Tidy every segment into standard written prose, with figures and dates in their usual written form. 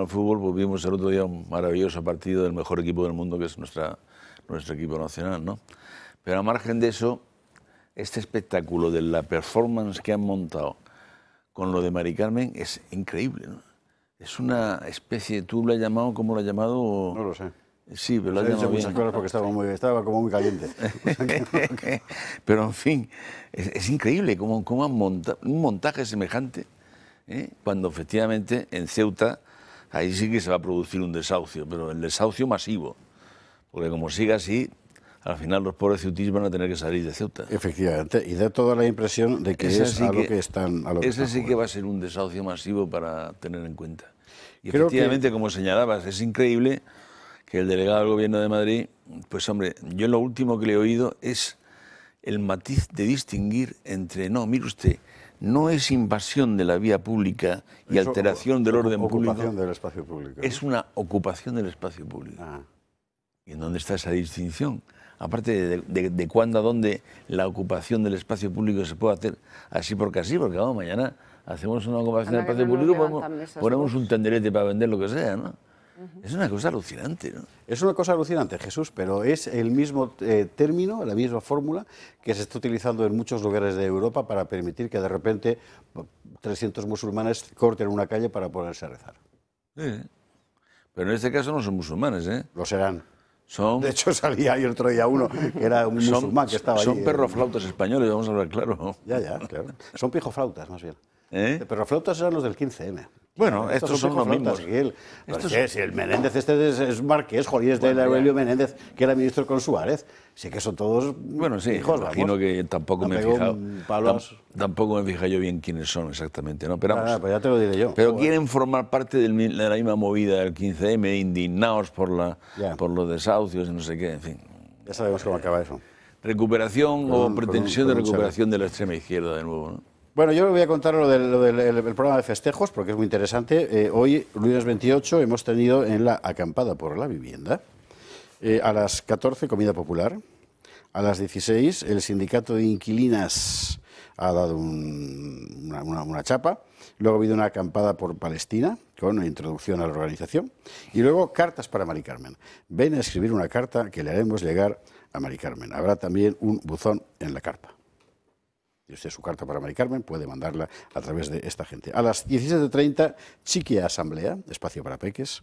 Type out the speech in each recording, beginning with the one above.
al fútbol, pues vimos el otro día un maravilloso partido del mejor equipo del mundo, que es nuestro equipo nacional, ¿no? Pero al margen de eso, este espectáculo de la performance que han montado con lo de Mari Carmen es increíble, ¿no? Es una especie, tú lo has llamado, ¿cómo lo has llamado? No lo sé. Sí, pero lo has llamado bien. Cosas porque estaba como muy caliente. Pero en fin, es increíble cómo han montado un montaje semejante, cuando efectivamente en Ceuta ahí sí que se va a producir un desahucio, pero el desahucio masivo, porque como siga así, al final los pobres ceutíes van a tener que salir de Ceuta. Efectivamente, y da toda la impresión de que es a lo que están Ese sí que va a ser un desahucio masivo para tener en cuenta. Y efectivamente, como señalabas, es increíble que el delegado del Gobierno de Madrid, pues hombre, yo lo último que le he oído es el matiz de distinguir entre, no, mire usted, no es invasión de la vía pública y alteración del orden público. Ocupación del espacio público. Es una ocupación del espacio público. Ah. ¿Y en dónde está esa distinción? Aparte de cuándo a dónde la ocupación del espacio público se puede hacer así porque así, porque vamos, mañana hacemos una ocupación del espacio público, ponemos un tenderete para vender lo que sea, ¿no? Es una cosa alucinante, ¿no? Es una cosa alucinante, Jesús, pero es el mismo término, la misma fórmula que se está utilizando en muchos lugares de Europa para permitir que de repente 300 musulmanes corten una calle para ponerse a rezar. Sí. Pero en este caso no son musulmanes, ¿eh? Lo serán. Son, de hecho, salía ahí otro día uno que era un musulmán que estaba ahí. Son perroflautas españoles, vamos a hablar claro. Ya, claro. Son pijoflautas, más bien. ¿Eh? Perroflautas eran los del 15M. Bueno, estos son los mismos. Si el Menéndez es marqués, Jolín, es de Aurelio Menéndez, que era ministro con Suárez. Sí que son todos hijos, imagino que tampoco me he fijado. Tampoco me he fijado yo bien quiénes son exactamente, ¿no? Pero, vamos, pues ya te lo diré yo. Pero quieren formar parte de la misma movida del 15M, indignados por los desahucios y no sé qué, en fin. Ya sabemos cómo acaba eso. Recuperación o pretensión de recuperación de la extrema izquierda de nuevo, ¿no? Bueno, yo voy a contar lo del programa de festejos, porque es muy interesante. Hoy, lunes 28, hemos tenido en la acampada por la vivienda, a las 14, comida popular. A las 16, el sindicato de inquilinas ha dado una chapa. Luego ha habido una acampada por Palestina, con una introducción a la organización. Y luego, cartas para Mari Carmen. Ven a escribir una carta que le haremos llegar a Mari Carmen. Habrá también un buzón en la carpa. Y usted su carta para Mari Carmen puede mandarla a través de esta gente. A las 17:30, chiquia asamblea, espacio para peques.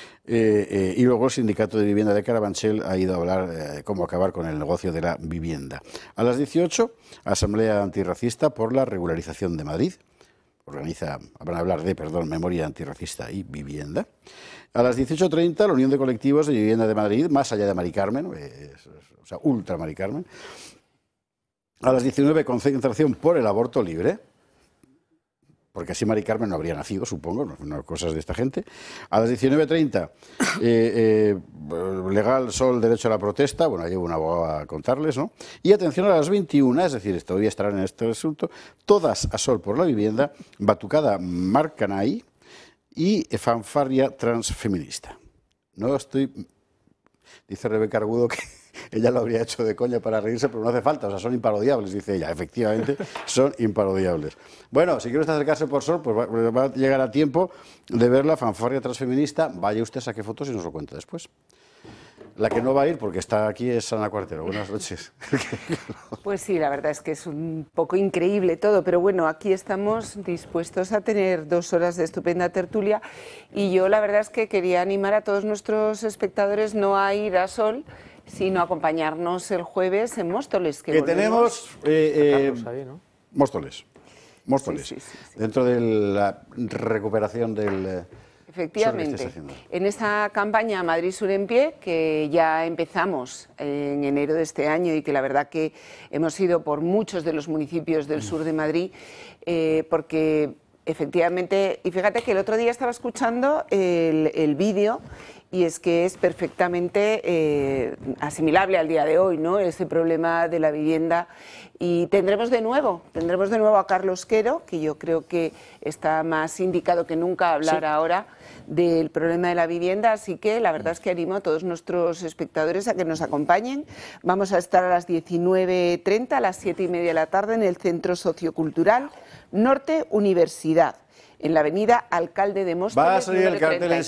Y luego el sindicato de vivienda de Carabanchel ha ido a hablar de cómo acabar con el negocio de la vivienda. A las 18, asamblea antirracista por la regularización de Madrid. Van a hablar de, memoria antirracista y vivienda. A las 18:30, la Unión de Colectivos de Vivienda de Madrid, más allá de Mari Carmen, o sea, ultra Mari Carmen. A las 19, concentración por el aborto libre, porque así Mari Carmen no habría nacido, supongo, no cosas de esta gente. A las 19:30, legal sol, derecho a la protesta, bueno, llevo un abogado a contarles, ¿no? Y atención, a las 21, es decir, todavía estarán en este asunto, todas a sol por la vivienda, batucada Marcanay y fanfarria transfeminista. No estoy... Dice Rebeca Argudo que ella lo habría hecho de coña para reírse, pero no hace falta, o sea, son imparodiables, dice ella. Efectivamente, son imparodiables. Bueno, si quiere usted acercarse por sol, pues va a llegar a tiempo de ver la fanfarria transfeminista. Vaya usted, saque fotos y nos lo cuente después. La que no va a ir, porque está aquí, es Ana Cuartero. Buenas noches. Pues sí, la verdad es que es un poco increíble todo, pero bueno, aquí estamos dispuestos a tener 2 horas de estupenda tertulia y yo la verdad es que quería animar a todos nuestros espectadores no a ir a Sol, sino a acompañarnos el jueves en Móstoles. Que tenemos Móstoles. Sí. Dentro de la recuperación del... Efectivamente, en esta campaña Madrid Sur en Pie, que ya empezamos en enero de este año y que la verdad que hemos ido por muchos de los municipios del sur de Madrid, porque efectivamente, y fíjate que el otro día estaba escuchando el vídeo y es que es perfectamente asimilable al día de hoy, ¿no? Ese problema de la vivienda. Y tendremos de nuevo a Carlos Quero, que yo creo que está más indicado que nunca a hablar ahora del problema de la vivienda, así que la verdad es que animo a todos nuestros espectadores a que nos acompañen. Vamos a estar a las 19:30, a las 7:30 de la tarde en el Centro Sociocultural Norte Universidad, en la avenida Alcalde de Móstoles. Va a salir el cartel